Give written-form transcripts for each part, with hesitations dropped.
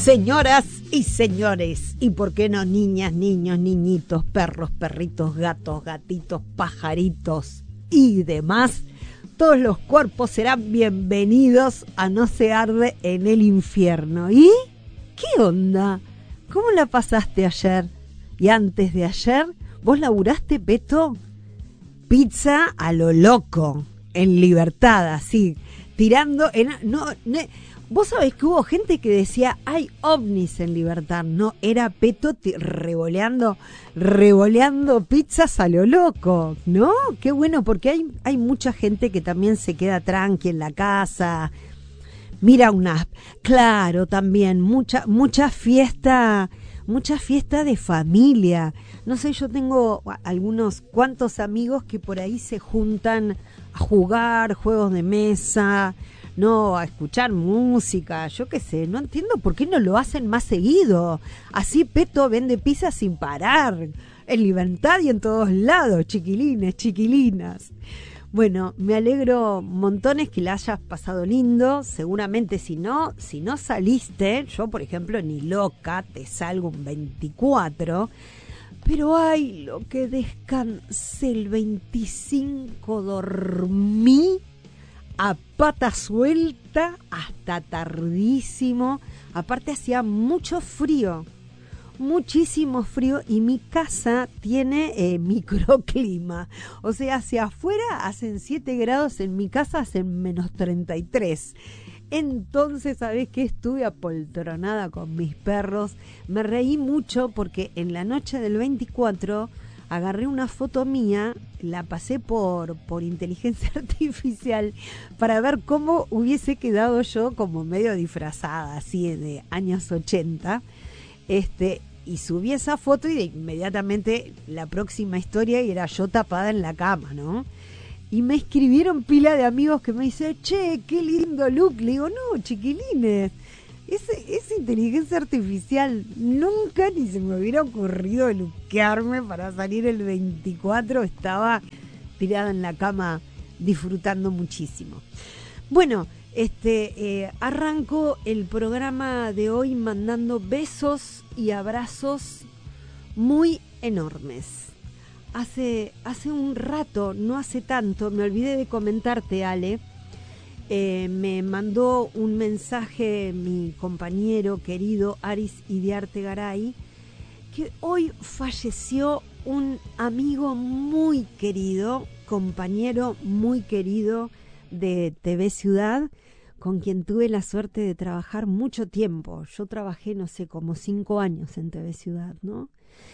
Señoras y señores, y por qué no niñas, niños, niñitos, perros, perritos, gatos, gatitos, pajaritos y demás, todos los cuerpos serán bienvenidos a No se arde en el infierno. ¿Y qué onda? ¿Cómo la pasaste ayer? ¿Y antes de ayer? ¿Vos laburaste, Peto? Pizza a lo loco, en Libertad, así, tirando en... Vos sabés que hubo gente que decía, hay ovnis en Libertad, no, era Peto revoleando pizzas a lo loco, ¿no? Qué bueno, porque hay mucha gente que también se queda tranqui en la casa, mira claro, también, mucha fiesta de familia. No sé, yo tengo algunos cuantos amigos que por ahí se juntan a jugar juegos de mesa, no, a escuchar música, yo qué sé, no entiendo por qué no lo hacen más seguido. Así Peto vende pizza sin parar, en Libertad y en todos lados, chiquilines, chiquilinas. Bueno, me alegro montones que la hayas pasado lindo. Seguramente si no saliste, yo por ejemplo ni loca, te salgo un 24, pero ay, lo que descansé el 25, dormí a pata suelta hasta tardísimo. Aparte hacía mucho frío, muchísimo frío, y mi casa tiene microclima. O sea, hacia afuera hacen 7 grados, en mi casa hacen menos 33. Entonces, ¿sabés qué? Estuve apoltronada con mis perros. Me reí mucho porque en la noche del 24 agarré una foto mía, la pasé por inteligencia artificial para ver cómo hubiese quedado yo como medio disfrazada, así de años 80. Y subí esa foto y de inmediatamente la próxima historia era yo tapada en la cama, ¿no? Y me escribieron pila de amigos que me dicen, che, qué lindo look. Le digo, no, chiquilines, es inteligencia artificial. Nunca ni se me hubiera ocurrido luquearme para salir el 24. Estaba tirada en la cama disfrutando muchísimo. Bueno, arranco el programa de hoy mandando besos y abrazos muy enormes. Hace un rato, no hace tanto, me olvidé de comentarte, Ale, me mandó un mensaje mi compañero querido Aris Idiarte Garay, que hoy falleció un amigo muy querido, compañero muy querido de TV Ciudad, con quien tuve la suerte de trabajar mucho tiempo. Yo trabajé, no sé, como 5 años en TV Ciudad, ¿no?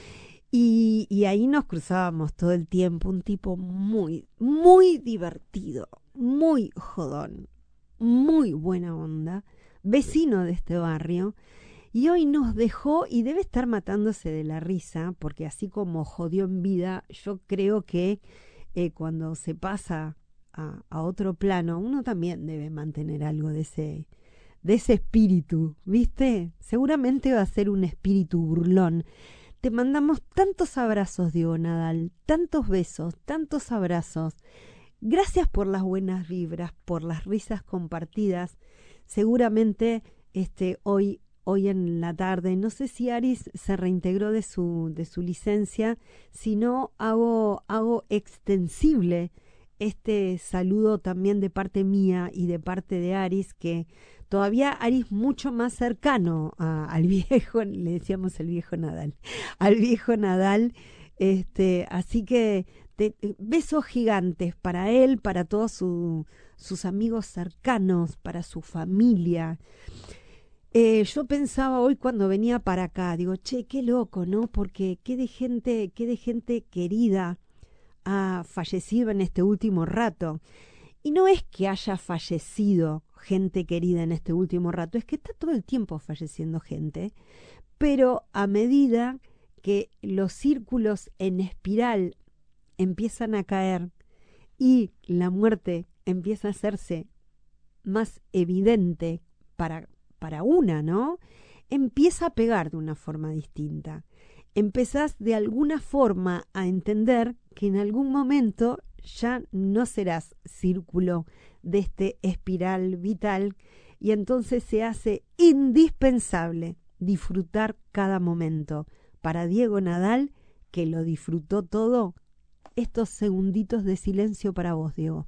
Y ahí nos cruzábamos todo el tiempo, un tipo muy, muy divertido, muy jodón, muy buena onda, vecino de este barrio, y hoy nos dejó y debe estar matándose de la risa, porque así como jodió en vida, yo creo que cuando se pasa a otro plano, uno también debe mantener algo de ese espíritu, ¿viste? Seguramente va a ser un espíritu burlón. Te mandamos tantos abrazos, Diego Nadal, tantos besos, tantos abrazos. Gracias por las buenas vibras, por las risas compartidas. Seguramente hoy en la tarde, no sé si Aris se reintegró de su licencia, si no hago extensible este saludo también de parte mía y de parte de Aris, que todavía Aris mucho más cercano al viejo, le decíamos el viejo Nadal, al viejo Nadal, así que besos gigantes para él, para todos sus amigos cercanos, para su familia. Yo pensaba hoy cuando venía para acá, digo, che, qué loco, ¿no? Porque qué de gente querida ha fallecido en este último rato. Y no es que haya fallecido gente querida en este último rato, es que está todo el tiempo falleciendo gente, pero a medida que los círculos en espiral empiezan a caer y la muerte empieza a hacerse más evidente para una, ¿no? Empieza a pegar de una forma distinta. Empezás de alguna forma a entender que en algún momento ya no serás círculo de espiral vital, y entonces se hace indispensable disfrutar cada momento. Para Diego Nadal, que lo disfrutó todo, estos segunditos de silencio para vos, Diego.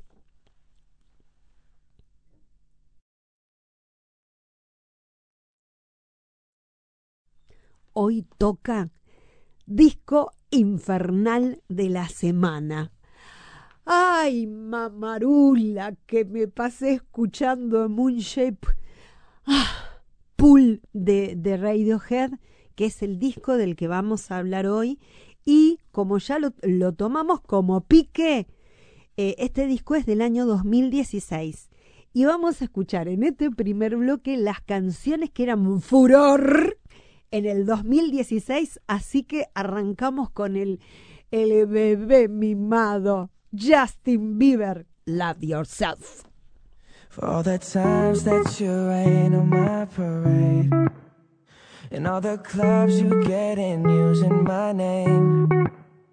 Hoy toca disco infernal de la semana. Ay, mamarula, que me pasé escuchando Moonshape Pool de Radiohead, que es el disco del que vamos a hablar hoy. Y como ya lo tomamos como pique, este disco es del año 2016. Y vamos a escuchar en este primer bloque las canciones que eran furor en el 2016. Así que arrancamos con el bebé mimado Justin Bieber, Love Yourself. For all the times that you rain on my parade, and all the clubs you get in using my name,